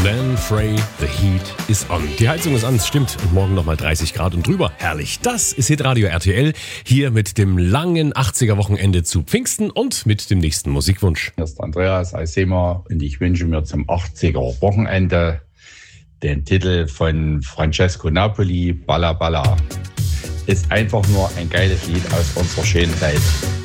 Dan Frey, The Heat is on. Die Heizung ist an, es stimmt. Und morgen nochmal 30 Grad und drüber. Herrlich. Das ist Hitradio RTL. Hier mit dem langen 80er-Wochenende zu Pfingsten und mit dem nächsten Musikwunsch. Hier ist Andreas Eisema und ich wünsche mir zum 80er-Wochenende den Titel von Francesco Napoli, Balla Balla. Ist einfach nur ein geiles Lied aus unserer schönen Zeit.